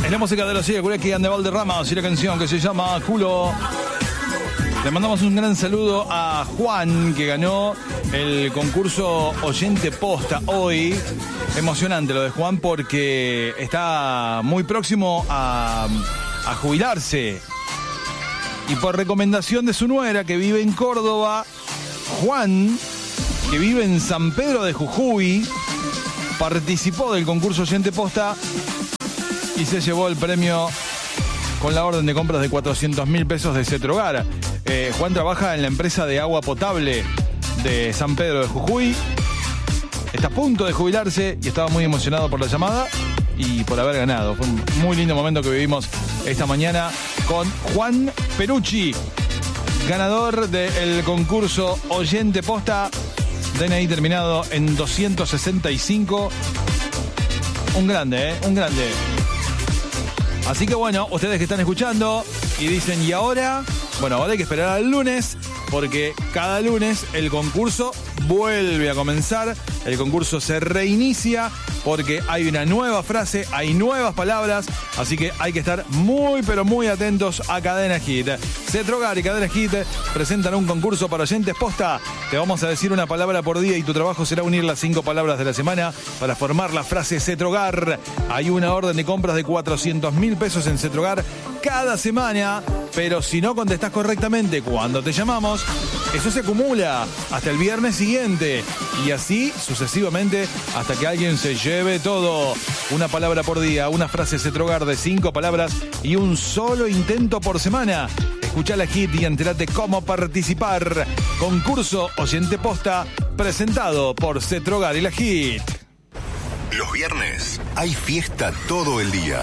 Es la música de los Curiaki and the Valderramas y la canción que se llama Culo. Le mandamos un gran saludo a Juan, que ganó el concurso Oyente Posta hoy. Emocionante lo de Juan porque está muy próximo a jubilarse. Y por recomendación de su nuera, que vive en Córdoba, Juan, que vive en San Pedro de Jujuy, participó del concurso Oyente Posta y se llevó el premio con la orden de compras de 400.000 pesos de Cetrogar. Juan trabaja en la empresa de agua potable de San Pedro de Jujuy. Está a punto de jubilarse y estaba muy emocionado por la llamada y por haber ganado. Fue un muy lindo momento que vivimos esta mañana con Juan Perucci, ganador del concurso Oyente Posta, DNI terminado en 265. Un grande, un grande. Así que bueno, ustedes que están escuchando y dicen, ¿y ahora? Bueno, ahora hay que esperar al lunes, porque cada lunes el concurso vuelve a comenzar. El concurso se reinicia porque hay una nueva frase, hay nuevas palabras, así que hay que estar muy, pero muy atentos a Cadena Hit. Cetrogar y Cadena Hit presentan un concurso para Oyentes Posta. Te vamos a decir una palabra por día y tu trabajo será unir las 5 palabras de la semana para formar la frase Cetrogar. Hay una orden de compras de 400.000 pesos en Cetrogar cada semana, pero si no contestás correctamente cuando te llamamos, eso se acumula hasta el viernes siguiente y así sucesivamente hasta que alguien se lleve todo. Una palabra por día, una frase Cetrogar de 5 palabras y un solo intento por semana. Escuchá la Hit y entérate cómo participar. Concurso Oyente Posta presentado por Cetrogar y la Hit. Los viernes hay fiesta todo el día.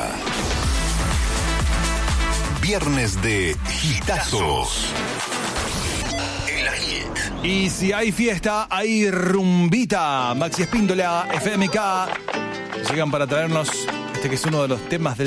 Viernes de hitazos. En la Hit. Y si hay fiesta, hay rumbita. Maxi Espíndola, FMK, llegan para traernos este que es uno de los temas del